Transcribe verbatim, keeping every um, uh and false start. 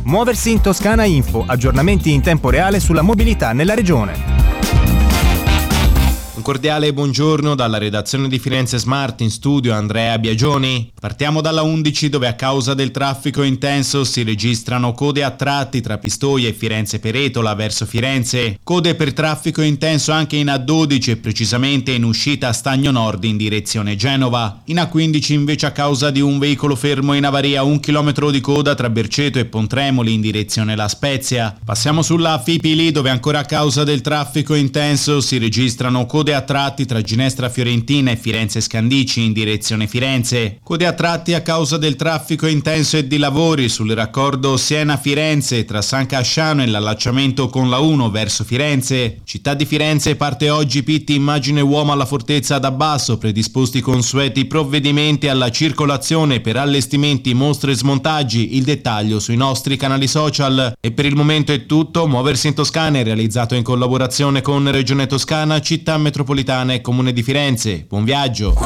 Muoversi in Toscana Info, aggiornamenti in tempo reale sulla mobilità nella regione. Un cordiale buongiorno dalla redazione di Firenze Smart, in studio Andrea Biagioni. Partiamo dalla undici, dove a causa del traffico intenso si registrano code a tratti tra Pistoia e Firenze Peretola verso Firenze. Code per traffico intenso anche in A dodici e precisamente in uscita a Stagno Nord in direzione Genova. In A quindici invece a causa di un veicolo fermo in avaria un chilometro di coda tra Berceto e Pontremoli in direzione La Spezia. Passiamo sulla Fipili, dove ancora a causa del traffico intenso si registrano code a tratti tra Ginestra Fiorentina e Firenze Scandici in direzione Firenze. Code a tratti a causa del traffico intenso e di lavori sul raccordo Siena-Firenze tra San Casciano e l'allacciamento con la uno verso Firenze. Città di Firenze parte oggi Pitti Immagine Uomo alla Fortezza da Basso, predisposti consueti provvedimenti alla circolazione per allestimenti, mostre e smontaggi. Il dettaglio sui nostri canali social. E per il momento è tutto. Muoversi in Toscana è realizzato in collaborazione con Regione Toscana, Città Metropolitana e Comune di Firenze. Buon viaggio!